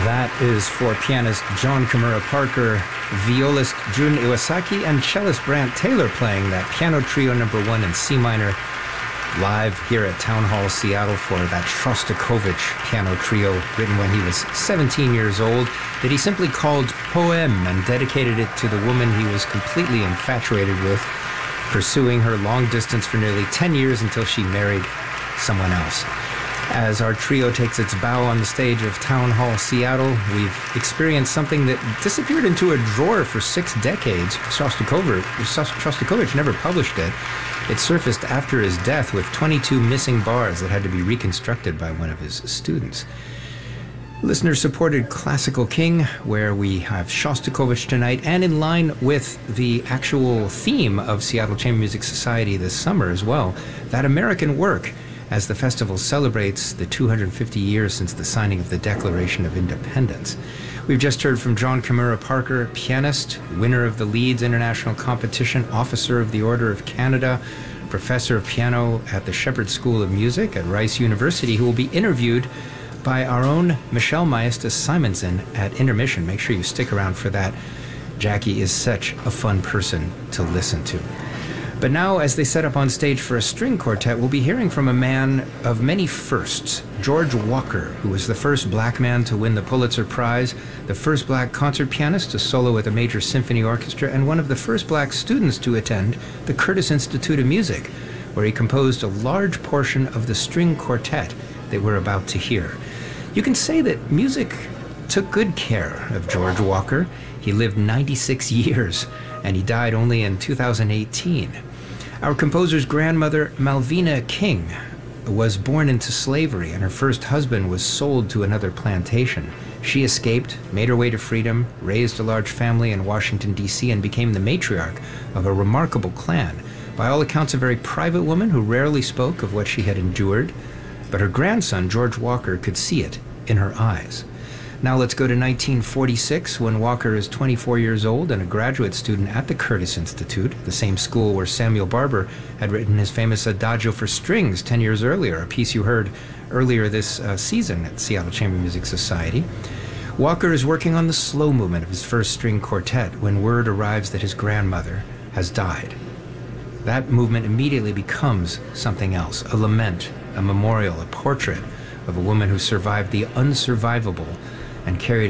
That is for pianist John Kimura Parker, violist Jun Iwasaki, and cellist Brant Taylor playing that piano trio number 1 in C minor live here at Town Hall, Seattle for that Shostakovich piano trio written when he was 17 years old that he simply called Poème and dedicated it to the woman he was completely infatuated with, pursuing her long distance for nearly 10 years until she married someone else. As our trio takes its bow on the stage of Town Hall, Seattle, we've experienced something that disappeared into a drawer for 6 decades. Shostakovich never published it. It surfaced after his death with 22 missing bars that had to be reconstructed by one of his students. Listener-supported Classical King, where we have Shostakovich tonight, and in line with the actual theme of Seattle Chamber Music Society this summer as well, that American work, as the festival celebrates the 250 years since the signing of the Declaration of Independence. We've just heard from John Kimura Parker, pianist, winner of the Leeds International Competition, officer of the Order of Canada, professor of piano at the Shepherd School of Music at Rice University, who will be interviewed by our own Michelle Maestas Simonson at intermission. Make sure you stick around for that. Jackie is such a fun person to listen to. But now, as they set up on stage for a string quartet, we'll be hearing from a man of many firsts, George Walker, who was the first black man to win the Pulitzer Prize, the first black concert pianist to solo with a major symphony orchestra, and one of the first black students to attend the Curtis Institute of Music, where he composed a large portion of the string quartet that we're about to hear. You can say that music took good care of George Walker. He lived 96 years, and he died only in 2018. Our composer's grandmother, Malvina King, was born into slavery, and her first husband was sold to another plantation. She escaped, made her way to freedom, raised a large family in Washington, D.C., and became the matriarch of a remarkable clan. By all accounts, a very private woman who rarely spoke of what she had endured, but her grandson, George Walker, could see it in her eyes. Now let's go to 1946, when Walker is 24 years old and a graduate student at the Curtis Institute, the same school where Samuel Barber had written his famous Adagio for Strings 10 years earlier, a piece you heard earlier this season at Seattle Chamber Music Society. Walker is working on the slow movement of his first string quartet when word arrives that his grandmother has died. That movement immediately becomes something else, a lament, a memorial, a portrait of a woman who survived the unsurvivable and carried